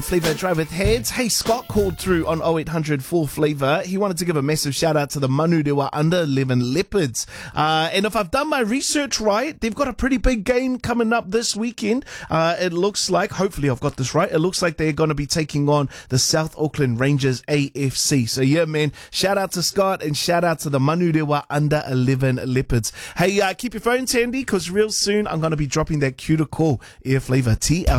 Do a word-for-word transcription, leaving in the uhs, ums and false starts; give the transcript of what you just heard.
Flavour Drive with Heads. Hey, Scott called through on oh eight hundred four Flavour. He wanted to give a massive shout out to the Manurewa under eleven Leopards. Uh, and if I've done my research right, they've got a pretty big game coming up this weekend. Uh, it looks like, hopefully I've got this right, it looks like they're going to be taking on the South Auckland Rangers A F C. So yeah, man, shout out to Scott and shout out to the Manurewa under eleven Leopards. Hey, uh, keep your phones handy because real soon I'm going to be dropping that cue to call Air Flavour T L.